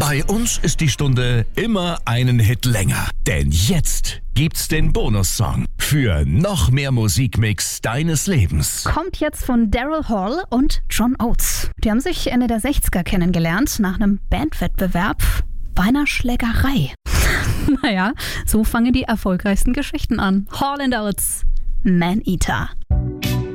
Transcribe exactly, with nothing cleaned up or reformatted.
Bei uns ist die Stunde immer einen Hit länger. Denn jetzt gibt's den Bonussong für noch mehr Musikmix deines Lebens. Kommt jetzt von Daryl Hall und John Oates. Die haben sich Ende der sechziger kennengelernt, nach einem Bandwettbewerb bei einer Schlägerei. Naja, so fangen die erfolgreichsten Geschichten an. Hall and Oates, Man Eater.